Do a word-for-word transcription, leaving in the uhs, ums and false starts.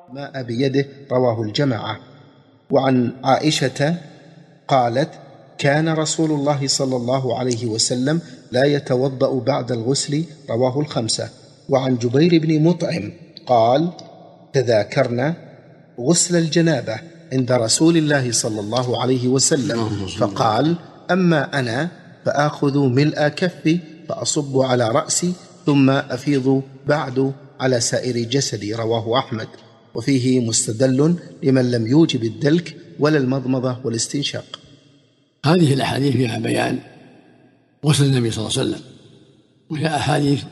ماء بيده، رواه الجماعة. وعن عائشة قالت: كان رسول الله صلى الله عليه وسلم لا يتوضأ بعد الغسل، رواه الخمسة. وعن جبير بن مطعم قال: تذاكرنا غسل الجنابة عند رسول الله صلى الله عليه وسلم، فقال: أما أنا فآخذ ملء كفي فأصب على رأسي ثم أفيض بعد على سائر جسدي، رواه أحمد. وفيه مستدل لمن لم يوجب الدلك ولا المضمضة والاستنشاق. هذه الأحاديث فيها بيان غسل النبي صلى الله عليه وسلم، وهي أحاديث